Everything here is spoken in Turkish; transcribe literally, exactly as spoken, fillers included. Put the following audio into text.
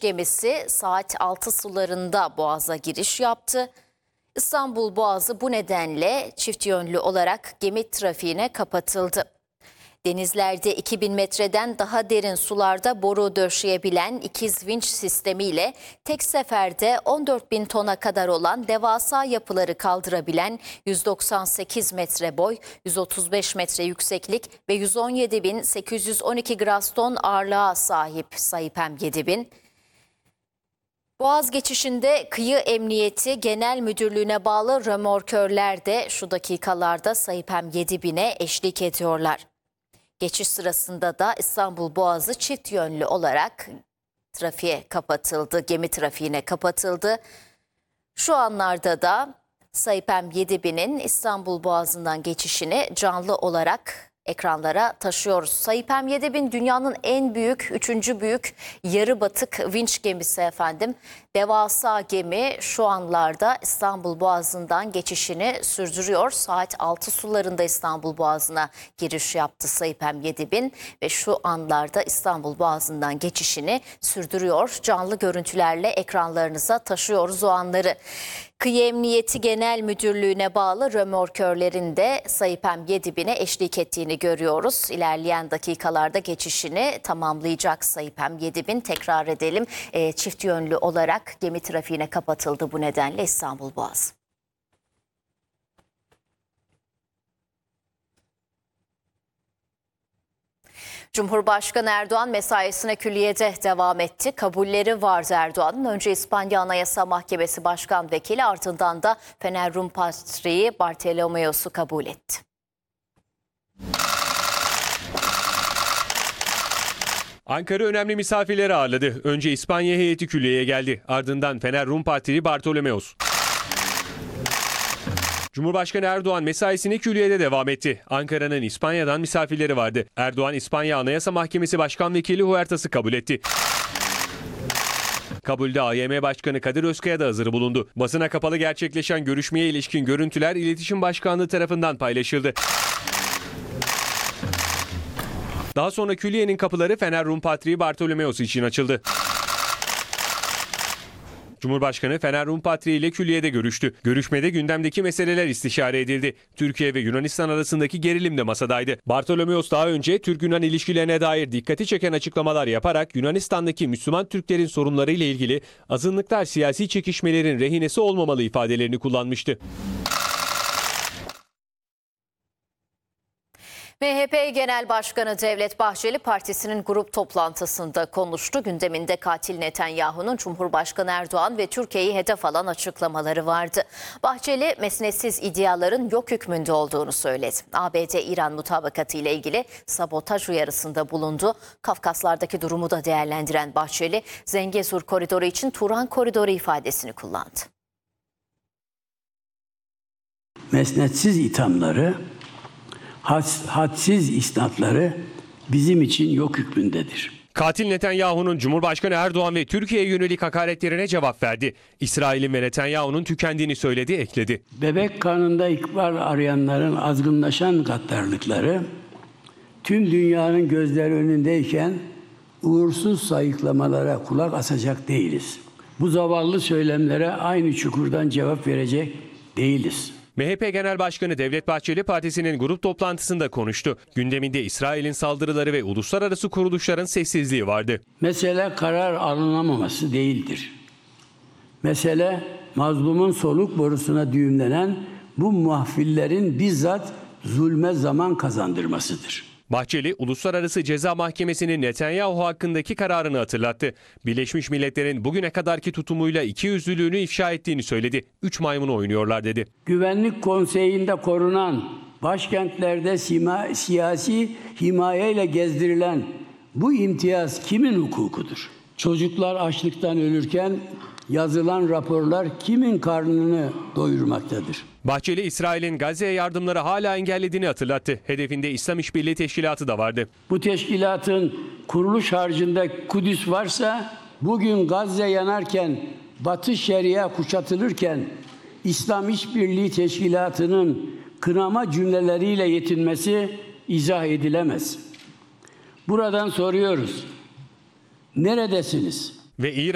gemisi saat altı sularında Boğaz'a giriş yaptı. İstanbul Boğazı bu nedenle çift yönlü olarak gemi trafiğine kapatıldı. Denizlerde iki bin metreden daha derin sularda boru döşeyebilen ikiz vinç sistemiyle tek seferde on dört bin tona kadar olan devasa yapıları kaldırabilen yüz doksan sekiz metre boy, yüz otuz beş metre yükseklik ve yüz on yedi bin sekiz yüz on iki groston ağırlığa sahip Saipem yedi bin. Boğaz geçişinde Kıyı Emniyeti Genel Müdürlüğü'ne bağlı römorkörler de şu dakikalarda Saipem yedi bine eşlik ediyorlar. Geçiş sırasında da İstanbul Boğazı çift yönlü olarak trafiğe kapatıldı, gemi trafiğine kapatıldı. Şu anlarda da Saipem yedi binin İstanbul Boğazı'ndan geçişini canlı olarak ekranlara taşıyoruz. Saipem yedi bin dünyanın en büyük, üçüncü büyük yarı batık vinç gemisi efendim. Devasa gemi şu anlarda İstanbul Boğazı'ndan geçişini sürdürüyor. Saat altı sularında İstanbul Boğazı'na giriş yaptı Saipem yedi bin ve şu anlarda İstanbul Boğazı'ndan geçişini sürdürüyor. Canlı görüntülerle ekranlarınıza taşıyoruz o anları. Kıyı Emniyeti Genel Müdürlüğü'ne bağlı römorkörlerin de Saipem yedi bine eşlik ettiğini görüyoruz. İlerleyen dakikalarda geçişini tamamlayacak Saipem yedi bin. Tekrar edelim, e, çift yönlü olarak gemi trafiğine kapatıldı bu nedenle İstanbul Boğazı. Cumhurbaşkanı Erdoğan mesaisine külliyede devam etti. Kabulleri vardı Erdoğan'ın. Önce İspanya Anayasa Mahkemesi Başkan Vekili, ardından da Fener Rum Patriği Bartolomeos'u kabul etti. Ankara önemli misafirleri ağırladı. Önce İspanya heyeti külliyeye geldi. Ardından Fener Rum Patriği Bartolomeos. Cumhurbaşkanı Erdoğan mesaisine külliyede devam etti. Ankara'nın İspanya'dan misafirleri vardı. Erdoğan, İspanya Anayasa Mahkemesi Başkan Vekili Huertas'ı kabul etti. Kabulde A Y M Başkanı Kadir Özkaya da hazır bulundu. Basına kapalı gerçekleşen görüşmeye ilişkin görüntüler İletişim Başkanlığı tarafından paylaşıldı. Daha sonra külliyenin kapıları Fener Rum Patriği Bartolomeos için açıldı. Cumhurbaşkanı Fener Rum Patriği ile külliyede görüştü. Görüşmede gündemdeki meseleler istişare edildi. Türkiye ve Yunanistan arasındaki gerilim de masadaydı. Bartolomeos daha önce Türk-Yunan ilişkilerine dair dikkati çeken açıklamalar yaparak Yunanistan'daki Müslüman Türklerin sorunları ile ilgili azınlıklar siyasi çekişmelerin rehinesi olmamalı ifadelerini kullanmıştı. M H P Genel Başkanı Devlet Bahçeli partisinin grup toplantısında konuştu. Gündeminde katil Netanyahu'nun Cumhurbaşkanı Erdoğan ve Türkiye'yi hedef alan açıklamaları vardı. Bahçeli mesnetsiz iddiaların yok hükmünde olduğunu söyledi. A B D-İran mutabakatı ile ilgili sabotaj uyarısında bulundu. Kafkaslardaki durumu da değerlendiren Bahçeli, Zengezur koridoru için Turan koridoru ifadesini kullandı. Mesnetsiz ithamları, hadsiz isnatları bizim için yok hükmündedir. Katil Netanyahu'nun Cumhurbaşkanı Erdoğan ve Türkiye'ye yönelik hakaretlerine cevap verdi. İsrail'in ve Netanyahu'nun tükendiğini söyledi, ekledi. Bebek karnında ikbal arayanların azgınlaşan gaddarlıkları tüm dünyanın gözleri önündeyken uğursuz sayıklamalara kulak asacak değiliz. Bu zavallı söylemlere aynı çukurdan cevap verecek değiliz. M H P Genel Başkanı Devlet Bahçeli partisinin grup toplantısında konuştu. Gündeminde İsrail'in saldırıları ve uluslararası kuruluşların sessizliği vardı. Mesele karar alınamaması değildir. Mesele mazlumun soluk borusuna düğümlenen bu muhafillerin bizzat zulme zaman kazandırmasıdır. Bahçeli, Uluslararası Ceza Mahkemesi'nin Netanyahu hakkındaki kararını hatırlattı. Birleşmiş Milletler'in bugüne kadarki tutumuyla ikiyüzlülüğünü ifşa ettiğini söyledi. Üç maymunu oynuyorlar dedi. Güvenlik Konseyi'nde korunan, başkentlerde sima, siyasi himayeyle gezdirilen bu imtiyaz kimin hukukudur? Çocuklar açlıktan ölürken yazılan raporlar kimin karnını doyurmaktadır? Bahçeli, İsrail'in Gazze'ye yardımları hala engellediğini hatırlattı. Hedefinde İslam İşbirliği Teşkilatı da vardı. Bu teşkilatın kuruluş harcında Kudüs varsa, bugün Gazze yanarken, Batı Şeria kuşatılırken İslam İşbirliği Teşkilatı'nın kınama cümleleriyle yetinmesi izah edilemez. Buradan soruyoruz. Neredesiniz? Ve İran